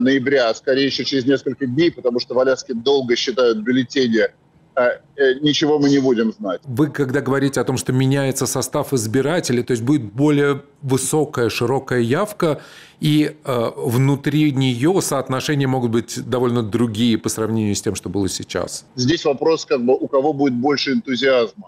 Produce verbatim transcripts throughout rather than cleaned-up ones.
ноября, а скорее еще через несколько дней, потому что в Аляске долго считают бюллетени, ничего мы не будем знать. Вы, когда говорите о том, что меняется состав избирателей, то есть будет более высокая, широкая явка, и э, внутри нее соотношения могут быть довольно другие по сравнению с тем, что было сейчас. Здесь вопрос, как бы, у кого будет больше энтузиазма.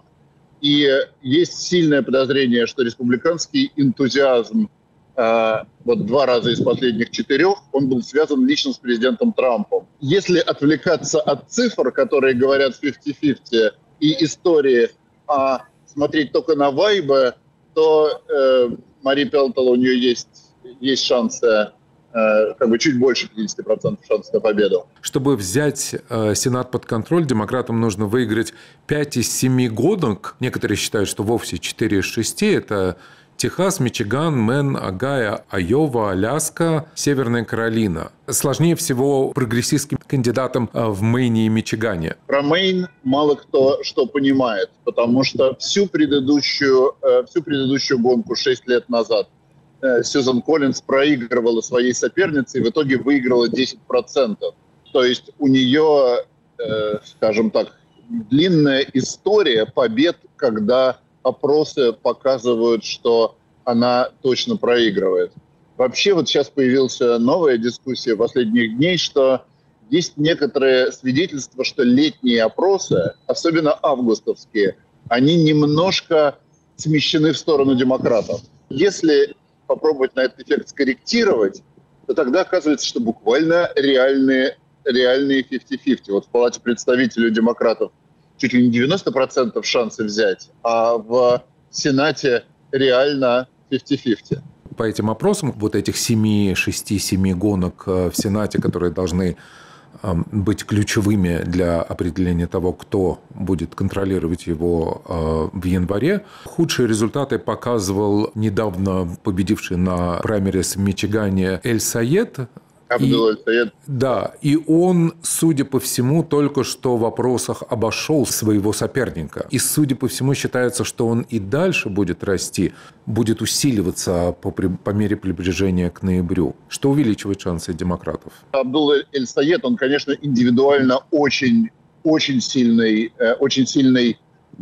И есть сильное подозрение, что республиканский энтузиазм э, вот два раза из последних четырех, он был связан лично с президентом Трампом. Если отвлекаться от цифр, которые говорят пятьдесят на пятьдесят, и истории, а смотреть только на вайбы, то э, Мари Пелтола, у нее есть, есть шансы, э, как бы чуть больше пятьдесят процентов шансов на победу. Чтобы взять э, Сенат под контроль, демократам нужно выиграть пять из семи гонок. Некоторые считают, что вовсе четыре из шести. Это Техас, Мичиган, Мэн, Огайо, Айова, Аляска, Северная Каролина. Сложнее всего прогрессистским кандидатам в Мэйне и Мичигане. Про Мэйн мало кто что понимает, потому что всю предыдущую, всю предыдущую гонку шесть лет назад Сьюзан Коллинз проигрывала своей сопернице и в итоге выиграла десять процентов. То есть у нее, скажем так, длинная история побед, когда опросы показывают, что она точно проигрывает. Вообще вот сейчас появилась новая дискуссия последних дней, что есть некоторые свидетельства, что летние опросы, особенно августовские, они немножко смещены в сторону демократов. Если попробовать на этот эффект скорректировать, то тогда оказывается, что буквально реальные, реальные пятьдесят на пятьдесят. Вот в Палате представителей у демократов чуть ли не девяносто процентов шансов взять, а в Сенате реально пятьдесят на пятьдесят. По этим опросам, вот этих семи, шести-семи гонок в Сенате, которые должны быть ключевыми для определения того, кто будет контролировать его в январе. Худшие результаты показывал недавно победивший на праймерис в Мичигане Эль-Сайед. Абдул Эль-Сайед. Да, и он, судя по всему, только что в опросах обошел своего соперника. И, судя по всему, считается, что он и дальше будет расти, будет усиливаться по, по мере приближения к ноябрю, что увеличивает шансы демократов. Абдул Эль-Сайед, он, конечно, индивидуально очень, очень сильный, очень сильный,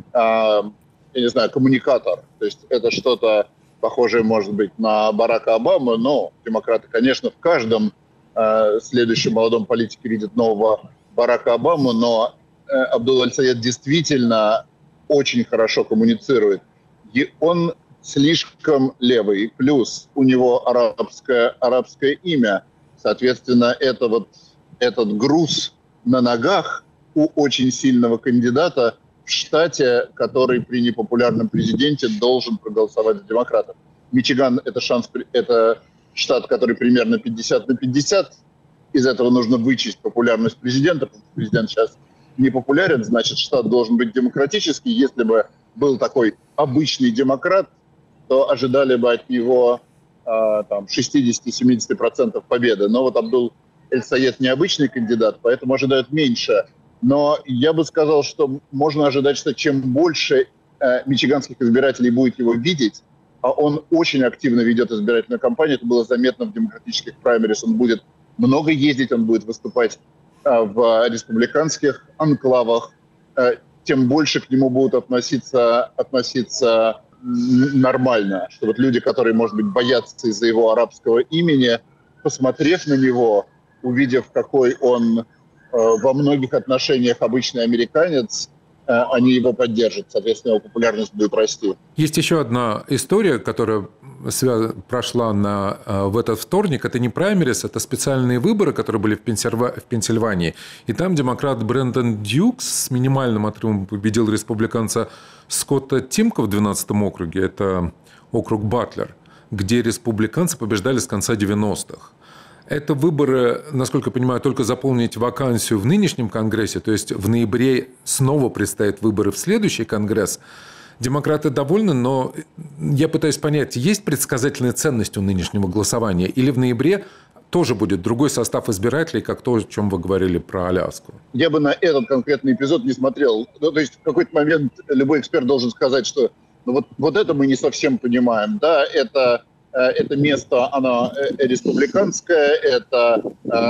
я не знаю, коммуникатор. То есть это что-то похожее, может быть, на Барака Обаму, но демократы, конечно, в каждом следующем молодом политике видит нового Барака Обаму, но Абдул Эль-Сайед действительно очень хорошо коммуницирует. И он слишком левый, плюс у него арабское, арабское имя. Соответственно, это вот, этот груз на ногах у очень сильного кандидата в штате, который при непопулярном президенте должен проголосовать за демократов. Мичиган – это шанс, это штат, который примерно пятьдесят на пятьдесят. Из этого нужно вычесть популярность президента. Президент сейчас не популярен, значит, штат должен быть демократический. Если бы был такой обычный демократ, то ожидали бы от него э, там, шестьдесят-семьдесят процентов победы. Но вот Абдул Эль-Сайед необычный кандидат, поэтому ожидают меньше. Но я бы сказал, что можно ожидать, что чем больше э, мичиганских избирателей будет его видеть, а он очень активно ведет избирательную кампанию, это было заметно в демократических праймерис, он будет много ездить, он будет выступать э, в республиканских анклавах, э, тем больше к нему будут относиться, относиться нормально. Что вот люди, которые, может быть, боятся из-за его арабского имени, посмотрев на него, увидев, какой он э, во многих отношениях обычный американец, они его поддержат, соответственно, его популярность будет расти. Есть еще одна история, которая связ... прошла на... в этот вторник. Это не праймерис, это специальные выборы, которые были в, Пенсильва... в Пенсильвании. И там демократ Брэндон Дьюкс с минимальным отрывом победил республиканца Скотта Тимка в двенадцатом округе. Это округ Батлер, где республиканцы побеждали с конца девяностых. Это выборы, насколько я понимаю, только заполнить вакансию в нынешнем Конгрессе, то есть в ноябре снова предстоят выборы в следующий Конгресс. Демократы довольны, но я пытаюсь понять, есть предсказательная ценность у нынешнего голосования или в ноябре тоже будет другой состав избирателей, как то, о чем вы говорили про Аляску? Я бы на этот конкретный эпизод не смотрел. Ну, то есть в какой-то момент любой эксперт должен сказать, что ну, вот, вот это мы не совсем понимаем. Да, это это место, оно республиканское, это